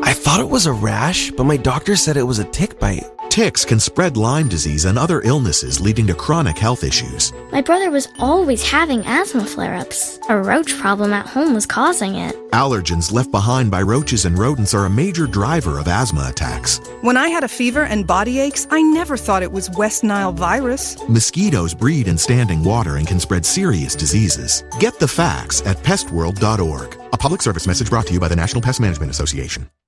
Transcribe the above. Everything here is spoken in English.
I thought it was a rash, but my doctor said it was a tick bite. Ticks can spread Lyme disease and other illnesses, leading to chronic health issues. My brother was always having asthma flare-ups. A roach problem at home was causing it. Allergens left behind by roaches and rodents are a major driver of asthma attacks. When I had a fever and body aches, I never thought it was West Nile virus. Mosquitoes breed in standing water and can spread serious diseases. Get the facts at pestworld.org. A public service message brought to you by the National Pest Management Association.